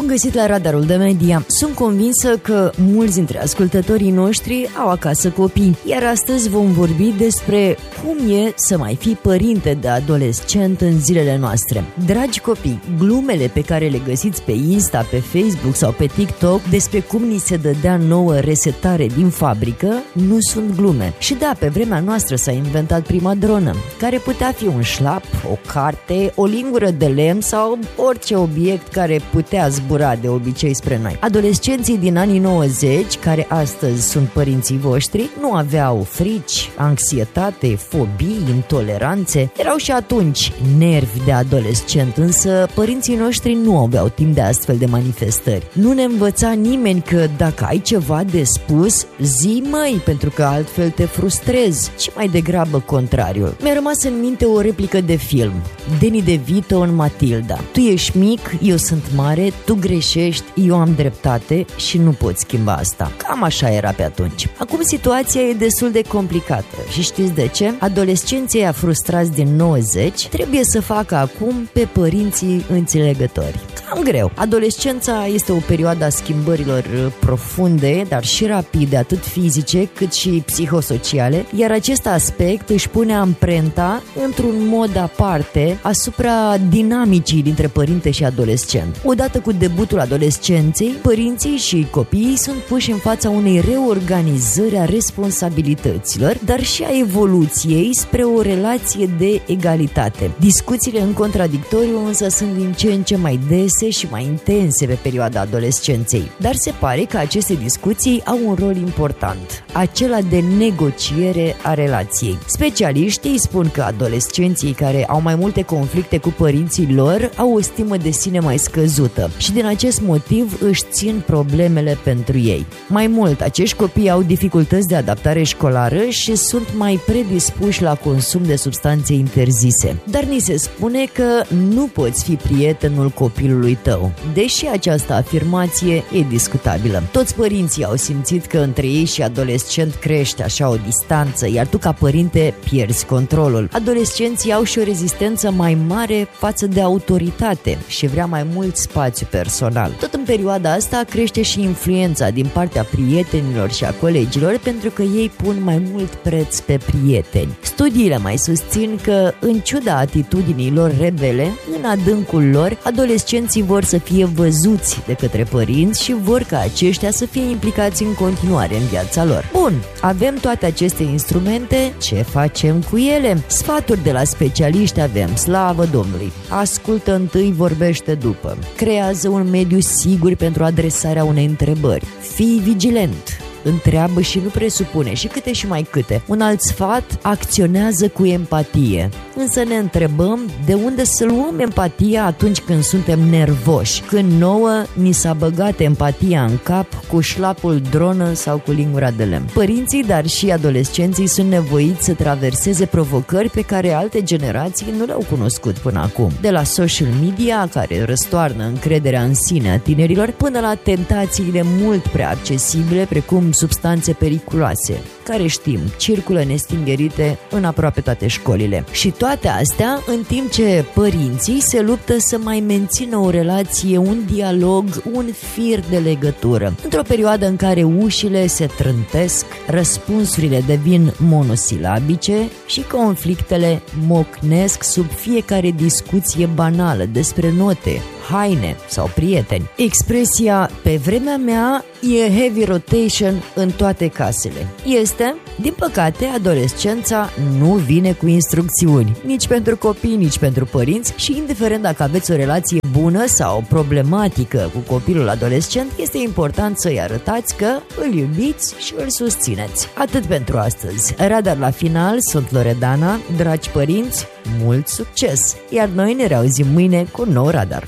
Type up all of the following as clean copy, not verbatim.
Bun găsit la Radarul de Media. Sunt convinsă că mulți dintre ascultătorii noștri au acasă copii, iar astăzi vom vorbi despre cum e să mai fii părinte de adolescent în zilele noastre. Dragi copii, glumele pe care le găsiți pe Insta, pe Facebook sau pe TikTok despre cum ni se dădea nouă resetare din fabrică nu sunt glume. Și da, pe vremea noastră s-a inventat prima dronă, care putea fi un șlap, o carte, o lingură de lemn sau orice obiect care putea zbura de obicei spre noi. Adolescenții din anii 90, care astăzi sunt părinții voștri, nu aveau frici, anxietate, fobii, intoleranțe. Erau și atunci nervi de adolescent, însă părinții noștri nu aveau timp de astfel de manifestări. Nu ne învăța nimeni că dacă ai ceva de spus, zi măi, pentru că altfel te frustrezi, ci mai degrabă contrariul. Mi-a rămas în minte o replică de film, Danny DeVito în Matilda. Tu ești mic, eu sunt mare, tu greșești, eu am dreptate și nu poți schimba asta. Cam așa era pe atunci. Acum situația e destul de complicată și știți de ce? Adolescenții ăia frustrați din 90 trebuie să facă acum pe părinții înțelegători. Cam greu. Adolescența este o perioadă a schimbărilor profunde, dar și rapide, atât fizice cât și psihosociale, iar acest aspect își pune amprenta într-un mod aparte asupra dinamicii dintre părinte și adolescent. Odată cu debutul adolescenței, părinții și copiii sunt puși în fața unei reorganizări a responsabilităților, dar și a evoluției spre o relație de egalitate. Discuțiile în contradictoriu însă sunt din ce în ce mai dese și mai intense pe perioada adolescenței, dar se pare că aceste discuții au un rol important, acela de negociere a relației. Specialiștii spun că adolescenții care au mai multe conflicte cu părinții lor au o stimă de sine mai scăzută și din acest motiv își țin problemele pentru ei. Mai mult, acești copii au dificultăți de adaptare școlară și sunt mai predispuși la consum de substanțe interzise. Dar ni se spune că nu poți fi prietenul copilului tău, deși această afirmație e discutabilă. Toți părinții au simțit că între ei și adolescent crește așa o distanță, iar tu ca părinte pierzi controlul. Adolescenții au și o rezistență mai mare față de autoritate și vrea mai mult spațiu personal. Tot în perioada asta crește și influența din partea prietenilor și a colegilor, pentru că ei pun mai mult preț pe prieteni. Studiile mai susțin că, în ciuda atitudinilor rebele, în adâncul lor, adolescenții vor să fie văzuți de către părinți și vor ca aceștia să fie implicați în continuare în viața lor. Bun, avem toate aceste instrumente, ce facem cu ele? Sfaturi de la specialiști avem, slavă Domnului. Ascultă întâi, vorbește după. Creează un mediu sigur pentru adresarea unei întrebări. Fii vigilent. Întreabă și nu presupune și câte și mai câte. Un alt sfat, acționează cu empatie. Însă ne întrebăm de unde să luăm empatia atunci când suntem nervoși, când nouă ni s-a băgat empatia în cap cu șlapul dronă sau cu lingura de lemn. Părinții, dar și adolescenții sunt nevoiți să traverseze provocări pe care alte generații nu le-au cunoscut până acum. De la social media, care răstoarnă încrederea în sine a tinerilor, până la tentațiile mult prea accesibile, precum substanțe periculoase, care știm, circulă nestingerite în aproape toate școlile. Și toate astea în timp ce părinții se luptă să mai mențină o relație, un dialog, un fir de legătură. Într-o perioadă în care ușile se trântesc, răspunsurile devin monosilabice și conflictele mocnesc sub fiecare discuție banală despre note, haine sau prieteni. Expresia "pe vremea mea" e heavy rotation în toate casele. Este, din păcate, adolescența nu vine cu instrucțiuni, nici pentru copii, nici pentru părinți și indiferent dacă aveți o relație bună sau problematică cu copilul adolescent, este important să-i arătați că îl iubiți și îl susțineți. Atât pentru astăzi. Radar la final, sunt Loredana. Dragi părinți, mult succes! Iar noi ne reauzim mâine cu un nou Radar.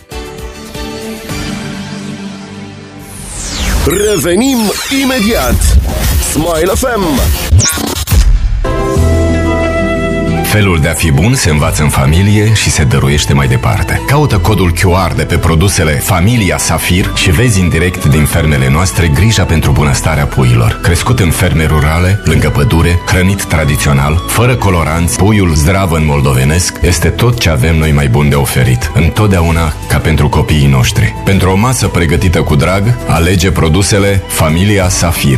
Revenim imediat. Smile FM. Felul de a fi bun se învață în familie și se dăruiește mai departe. Caută codul QR de pe produsele Familia Safir și vezi în direct din fermele noastre grija pentru bunăstarea puiilor. Crescut în ferme rurale, lângă pădure, hrănit tradițional, fără coloranți, puiul zdravăn moldovenesc este tot ce avem noi mai bun de oferit. Întotdeauna ca pentru copiii noștri. Pentru o masă pregătită cu drag, alege produsele Familia Safir.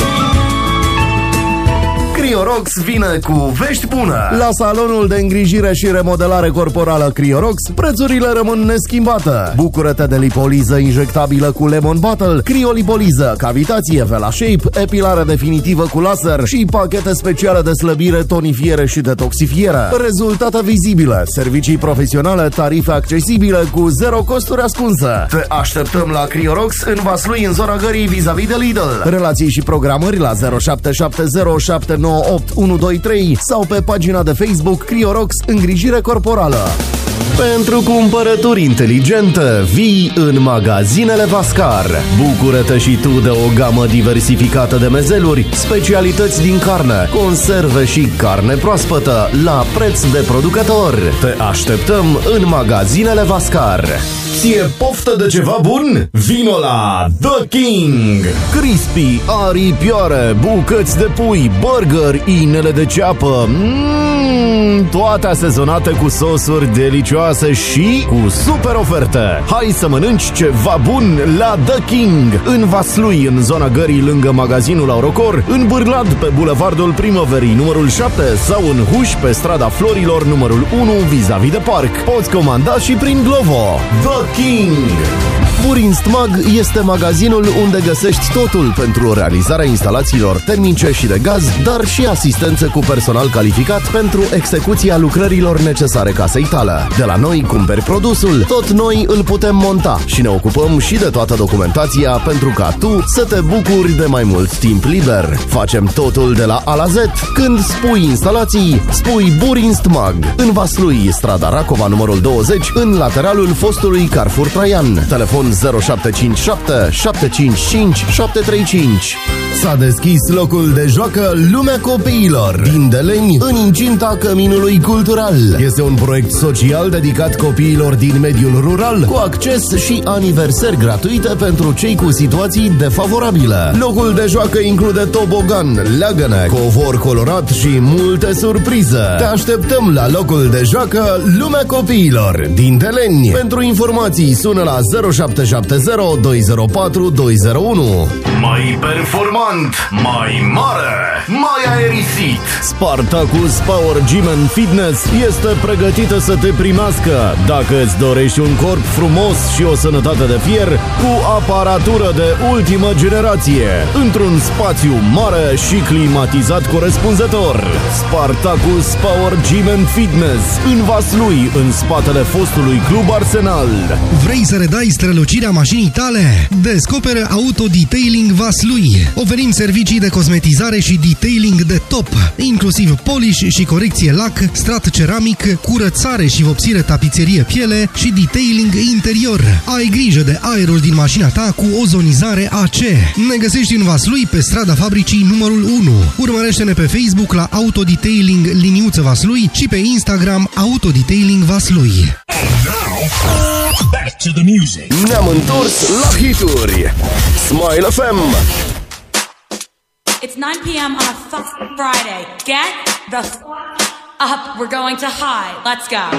Criorox vine cu vești bună! La salonul de îngrijire și remodelare corporală Criorox, prețurile rămân neschimbate. Bucură-te de lipoliză injectabilă cu Lemon Bottle, criolipoliză, cavitație, Vela Shape, epilare definitivă cu laser și pachete speciale de slăbire, tonifiere și detoxifiere. Rezultate vizibile, servicii profesionale, tarife accesibile cu zero costuri ascunse. Te așteptăm la Criorox în Vaslui, în zona Gării, vis-a-vis de Lidl. Relații și programări la 0770798123 sau pe pagina de Facebook Criorox Îngrijire Corporală. Pentru cumpărături inteligente, vii în magazinele Vascar. Bucură-te și tu de o gamă diversificată de mezeluri, specialități din carne, conserve și carne proaspătă la preț de producător. Te așteptăm în magazinele Vascar. Ție poftă de ceva bun? Vino la The King! Crispy, aripioare, bucăți de pui, burger, inele de ceapă, toate asezonate cu sosuri delicioase și cu super oferte. Hai să mănânci ceva bun la The King, în Vaslui, în zona Gării, lângă magazinul Aurocor, în Bârlad, pe bulevardul Primăverii, numărul 7, sau în Huș, pe strada Florilor, numărul 1, vis-a-vis de parc. Poți comanda și prin Glovo. The King! Burinstmag este magazinul unde găsești totul pentru realizarea instalațiilor termice și de gaz, dar și asistență cu personal calificat pentru execuția lucrărilor necesare casei tale. De la noi cumperi produsul, tot noi îl putem monta și ne ocupăm și de toată documentația pentru ca tu să te bucuri de mai mult timp liber. Facem totul de la A la Z. Când spui instalații, spui Burinstmag. În Vaslui, strada Racova, numărul 20, în lateralul fostului Carrefour Traian. Telefon 0757 755 735. S-a deschis locul de joacă Lumea Copiilor din Deleni, în incinta Căminului Cultural. Este un proiect social dedicat copiilor din mediul rural, cu acces și aniversări gratuite pentru cei cu situații defavorabile. Locul de joacă include tobogan, leagăne, covor colorat și multe surprize. Te așteptăm la locul de joacă Lumea Copiilor din Deleni. Pentru informații sună la 0770 204 201. Mai performant, mai mare, mai aerisit. Spartacus Power Gym and Fitness este pregătită să te primească dacă îți dorești un corp frumos și o sănătate de fier cu aparatură de ultimă generație, într-un spațiu mare și climatizat corespunzător. Spartacus Power Gym and Fitness în Vaslui, în spatele fostului Club Arsenal. Vrei să redai strălucirea mașinii tale? Descoperă Auto Detailing Vaslui. Oferim servicii de cosmetizare și detailing de top, inclusiv polish și corecție lac, strat ceramic, curățare și vopsire tapiserie piele și detailing interior. Ai grijă de aerul din mașina ta cu ozonizare AC. Ne găsești în Vaslui, pe strada Fabricii numărul 1. Urmărește-ne pe Facebook la Auto Detailing Liniuță Vaslui și pe Instagram Auto Detailing Vaslui. Back to the music. Ne-am întors la hituri. Smile FM. It's 9 p.m. on a Friday. Get the up. We're going to high. Let's go.